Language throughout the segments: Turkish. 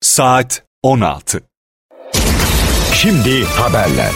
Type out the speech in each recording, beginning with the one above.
Saat 16. Şimdi haberler.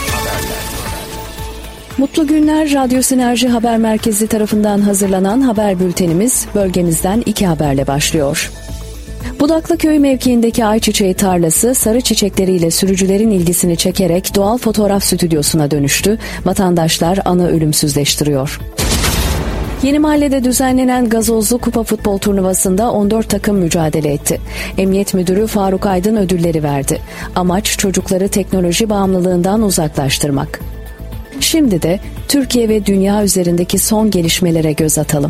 Mutlu günler. Radyo Sinerji Haber Merkezi tarafından hazırlanan haber bültenimiz bölgemizden 2 haberle başlıyor. Budaklıköy mevkiindeki ayçiçeği tarlası sarı çiçekleriyle sürücülerin ilgisini çekerek doğal fotoğraf stüdyosuna dönüştü. Vatandaşlar anı ölümsüzleştiriyor. Yeni Mahalle'de düzenlenen Gazozlu Kupa futbol turnuvasında 14 takım mücadele etti. Emniyet Müdürü Faruk Aydın ödülleri verdi. Amaç çocukları teknoloji bağımlılığından uzaklaştırmak. Şimdi de Türkiye ve dünya üzerindeki son gelişmelere göz atalım.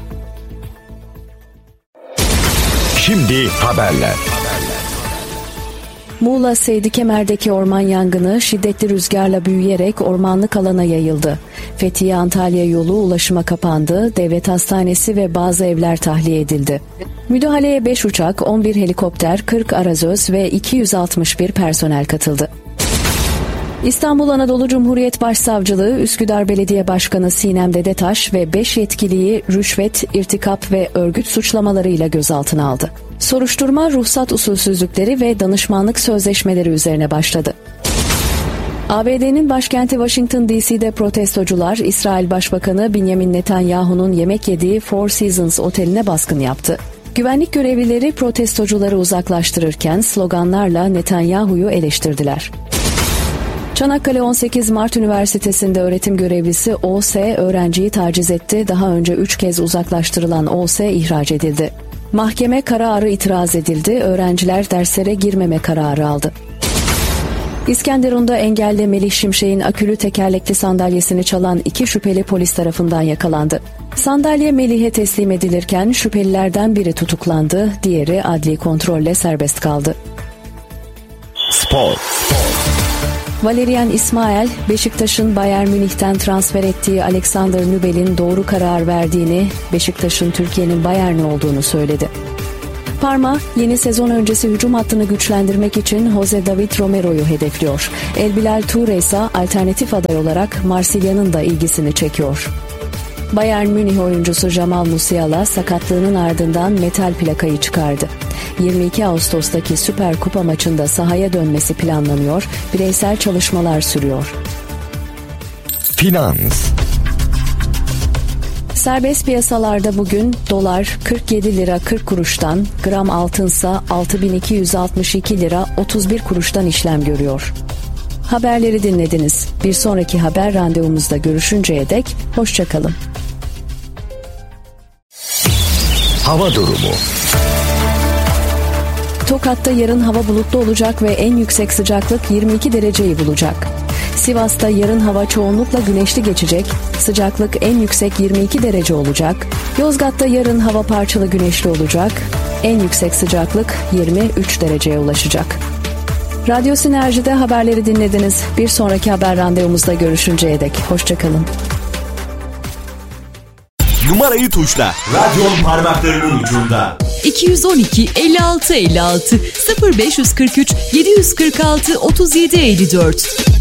Şimdi haberler. Muğla Seydikemer'deki orman yangını şiddetli rüzgarla büyüyerek ormanlık alana yayıldı. Fethiye-Antalya yolu ulaşıma kapandı, devlet hastanesi ve bazı evler tahliye edildi. Müdahaleye 5 uçak, 11 helikopter, 40 arazöz ve 261 personel katıldı. İstanbul Anadolu Cumhuriyet Başsavcılığı, Üsküdar Belediye Başkanı Sinem Dedetaş ve 5 yetkiliyi rüşvet, irtikap ve örgüt suçlamalarıyla gözaltına aldı. Soruşturma, ruhsat usulsüzlükleri ve danışmanlık sözleşmeleri üzerine başladı. ABD'nin başkenti Washington DC'de protestocular, İsrail Başbakanı Benjamin Netanyahu'nun yemek yediği Four Seasons oteline baskın yaptı. Güvenlik görevlileri protestocuları uzaklaştırırken sloganlarla Netanyahu'yu eleştirdiler. Çanakkale 18 Mart Üniversitesi'nde öğretim görevlisi OS öğrenciyi taciz etti. Daha önce 3 kez uzaklaştırılan OS ihraç edildi. Mahkeme kararı itiraz edildi. Öğrenciler derslere girmeme kararı aldı. İskenderun'da engelli Melih Şimşek'in akülü tekerlekli sandalyesini çalan 2 şüpheli polis tarafından yakalandı. Sandalye Melih'e teslim edilirken şüphelilerden biri tutuklandı, diğeri adli kontrolle serbest kaldı. Spor. Valerian İsmail, Beşiktaş'ın Bayern Münih'ten transfer ettiği Alexander Nübel'in doğru karar verdiğini, Beşiktaş'ın Türkiye'nin Bayern'i olduğunu söyledi. Parma, yeni sezon öncesi hücum hattını güçlendirmek için Jose David Romero'yu hedefliyor. El Bilal Toure ise alternatif aday olarak Marsilya'nın da ilgisini çekiyor. Bayern Münih oyuncusu Jamal Musiala sakatlığının ardından metal plakayı çıkardı. 22 Ağustos'taki Süper Kupa maçında sahaya dönmesi planlanıyor, bireysel çalışmalar sürüyor. Finans. Serbest piyasalarda bugün dolar 47 lira 40 kuruştan, gram altınsa 6262 lira 31 kuruştan işlem görüyor. Haberleri dinlediniz. Bir sonraki haber randevumuzda görüşünceye dek hoşça kalın. Hava durumu. Tokat'ta yarın hava bulutlu olacak ve en yüksek sıcaklık 22 dereceyi bulacak. Sivas'ta yarın hava çoğunlukla güneşli geçecek, sıcaklık en yüksek 22 derece olacak. Yozgat'ta yarın hava parçalı güneşli olacak, en yüksek sıcaklık 23 dereceye ulaşacak. Radyo Sinerji'de haberleri dinlediniz. Bir sonraki haber randevumuzda görüşünceye dek hoşça kalın. Numarayı tuşla. Radyonun parmaklarının ucunda. 212 56 56 0543 746 37 54